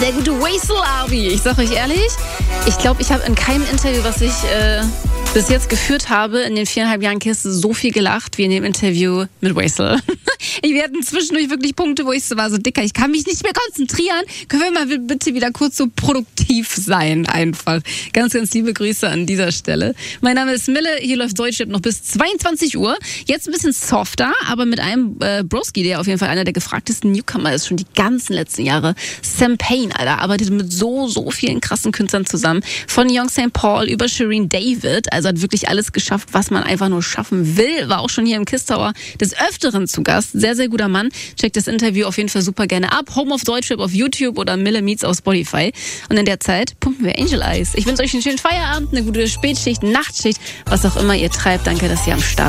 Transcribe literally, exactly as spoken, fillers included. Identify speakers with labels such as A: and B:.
A: der gute Waisel Arby. Ich sag euch ehrlich, ich glaube, ich habe in keinem Interview, was ich äh, bis jetzt geführt habe, in den viereinhalb Jahren Kiste so viel gelacht wie in dem Interview mit Waisel. Wir hatten zwischendurch wirklich Punkte, wo ich so war, so Dicker, ich kann mich nicht mehr konzentrieren. Können wir mal bitte wieder kurz so produktiv sein einfach. Ganz, ganz liebe Grüße an dieser Stelle. Mein Name ist Mille, hier läuft Deutschrap noch bis zweiundzwanzig Uhr. Jetzt ein bisschen softer, aber mit einem äh, Broski, der auf jeden Fall einer der gefragtesten Newcomer ist, schon die ganzen letzten Jahre. Sam Payne, Alter, arbeitet mit so, so vielen krassen Künstlern zusammen. Von Young Saint Paul über Shireen David, also hat wirklich alles geschafft, was man einfach nur schaffen will. War auch schon hier im Kiss Tower des Öfteren zu Gast. Sehr, sehr guter Mann. Checkt das Interview auf jeden Fall super gerne ab. Home of Deutschrap auf YouTube oder Mille Meets auf Spotify. Und in der Zeit pumpen wir Angel Eyes. Ich wünsche euch einen schönen Feierabend, eine gute Spätschicht, Nachtschicht, was auch immer ihr treibt. Danke, dass ihr am Start seid.